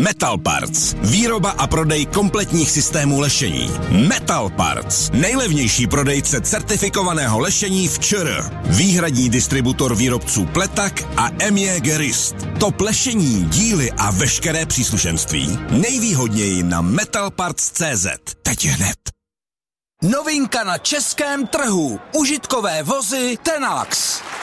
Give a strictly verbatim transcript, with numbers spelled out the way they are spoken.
Metal Parts. Výroba a prodej kompletních systémů lešení. Metal Parts. Nejlevnější prodejce certifikovaného lešení v ČR. Výhradní distributor výrobců Pletak a M J Gerist. Top lešení, díly a veškeré příslušenství. Nejvýhodněji na metal parts tečka cé zet. Teď hned. Novinka na českém trhu. Užitkové vozy Tenax.